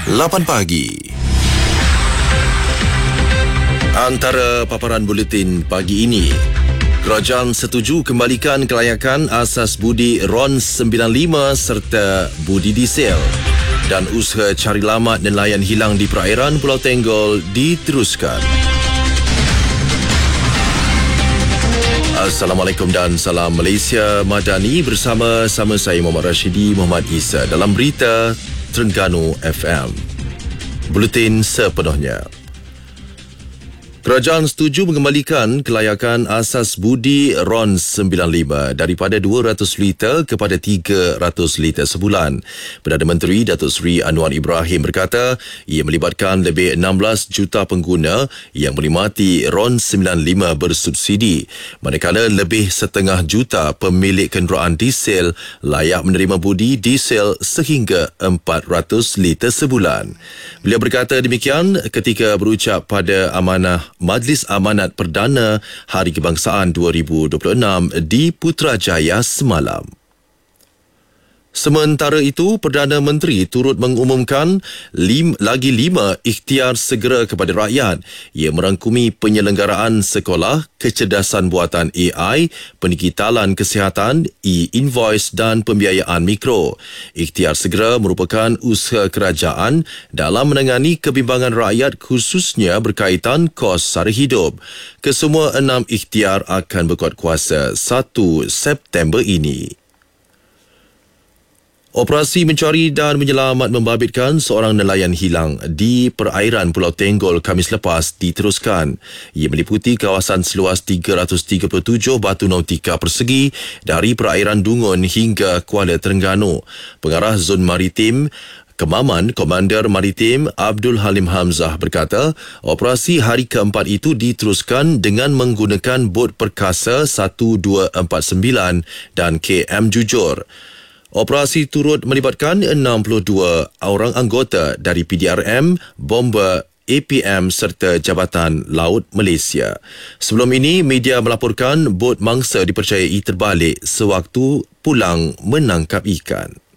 8 pagi. Antara paparan buletin pagi ini, kerajaan setuju kembalikan kelayakan asas budi RON 95 serta budi diesel, dan usaha cari lamat nelayan hilang di perairan Pulau Tenggol diteruskan. Assalamualaikum dan salam Malaysia Madani, bersama saya Muhammad Rashidi Muhammad Isa dalam berita Terengganu FM. Buletin sepenuhnya. Kerajaan setuju mengembalikan kelayakan asas budi RON 95 daripada 200 liter kepada 300 liter sebulan. Perdana Menteri Datuk Seri Anwar Ibrahim berkata ia melibatkan lebih 16 juta pengguna yang menikmati RON 95 bersubsidi, manakala lebih setengah juta pemilik kenderaan diesel layak menerima budi diesel sehingga 400 liter sebulan. Beliau berkata demikian ketika berucap pada amanah Majlis Amanat Perdana Hari Kebangsaan 2026 di Putrajaya semalam. Sementara itu, Perdana Menteri turut mengumumkan lagi 5 ikhtiar segera kepada rakyat. Ia merangkumi penyelenggaraan sekolah, kecerdasan buatan AI, pendigitalan kesihatan, e-invoice dan pembiayaan mikro. Ikhtiar segera merupakan usaha kerajaan dalam menangani kebimbangan rakyat khususnya berkaitan kos sara hidup. Kesemua 6 ikhtiar akan berkuat kuasa 1 September ini. Operasi mencari dan menyelamat membabitkan seorang nelayan hilang di perairan Pulau Tenggol Khamis lepas diteruskan. Ia meliputi kawasan seluas 337 batu nautika persegi dari perairan Dungun hingga Kuala Terengganu. Pengarah Zon Maritim Kemaman Komander Maritim Abdul Halim Hamzah berkata, operasi hari keempat itu diteruskan dengan menggunakan bot perkasa 1249 dan KM Jujur. Operasi turut melibatkan 62 orang anggota dari PDRM, bomba APM serta Jabatan Laut Malaysia. Sebelum ini, media melaporkan bot mangsa dipercayai terbalik sewaktu pulang menangkap ikan.